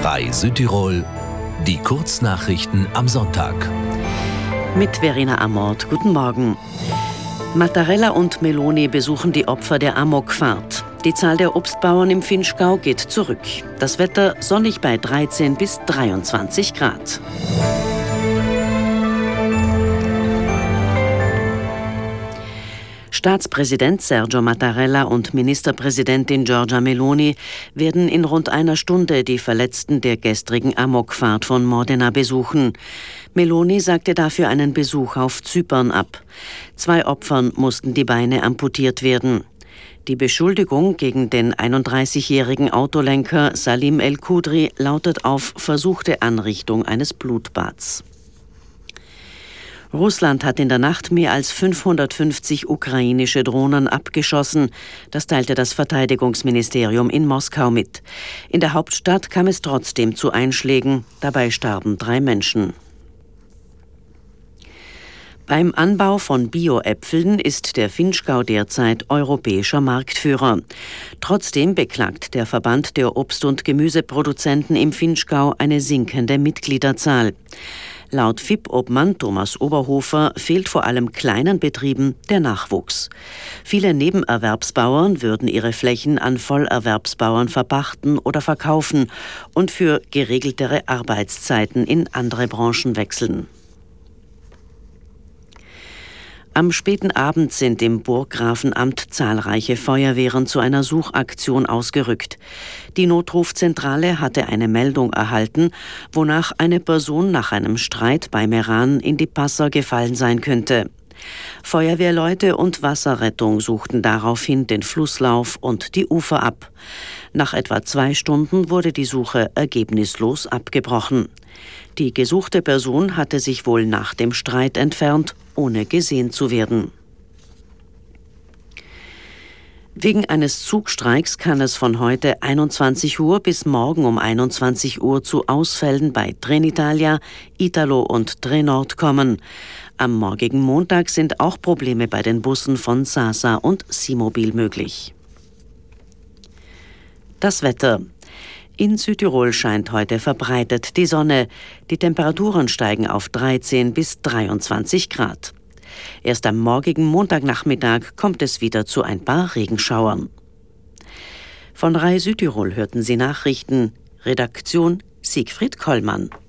Bei Südtirol die Kurznachrichten am Sonntag. Mit Verena Amort, guten Morgen. Mattarella und Meloni besuchen die Opfer der Amokfahrt. Die Zahl der Obstbauern im Vinschgau geht zurück. Das Wetter sonnig bei 13 bis 23 Grad. Staatspräsident Sergio Mattarella und Ministerpräsidentin Giorgia Meloni werden in rund einer Stunde die Verletzten der gestrigen Amokfahrt von Modena besuchen. Meloni sagte dafür einen Besuch auf Zypern ab. 2 Opfern mussten die Beine amputiert werden. Die Beschuldigung gegen den 31-jährigen Autolenker Salim El-Kudri lautet auf versuchte Anrichtung eines Blutbads. Russland hat in der Nacht mehr als 550 ukrainische Drohnen abgeschossen. Das teilte das Verteidigungsministerium in Moskau mit. In der Hauptstadt kam es trotzdem zu Einschlägen. Dabei starben 3 Menschen. Beim Anbau von Bio-Äpfeln ist der Vinschgau derzeit europäischer Marktführer. Trotzdem beklagt der Verband der Obst- und Gemüseproduzenten im Vinschgau eine sinkende Mitgliederzahl. Laut FIP-Obmann Thomas Oberhofer fehlt vor allem kleinen Betrieben der Nachwuchs. Viele Nebenerwerbsbauern würden ihre Flächen an Vollerwerbsbauern verpachten oder verkaufen und für geregeltere Arbeitszeiten in andere Branchen wechseln. Am späten Abend sind im Burggrafenamt zahlreiche Feuerwehren zu einer Suchaktion ausgerückt. Die Notrufzentrale hatte eine Meldung erhalten, wonach eine Person nach einem Streit bei Meran in die Passer gefallen sein könnte. Feuerwehrleute und Wasserrettung suchten daraufhin den Flusslauf und die Ufer ab. Nach etwa 2 Stunden wurde die Suche ergebnislos abgebrochen. Die gesuchte Person hatte sich wohl nach dem Streit entfernt, ohne gesehen zu werden. Wegen eines Zugstreiks kann es von heute 21 Uhr bis morgen um 21 Uhr zu Ausfällen bei Trenitalia, Italo und Trenord kommen. Am morgigen Montag sind auch Probleme bei den Bussen von Sasa und Simobil möglich. Das Wetter. In Südtirol scheint heute verbreitet die Sonne. Die Temperaturen steigen auf 13 bis 23 Grad. Erst am morgigen Montagnachmittag kommt es wieder zu ein paar Regenschauern. Von RAI Südtirol hörten Sie Nachrichten. Redaktion Siegfried Kollmann.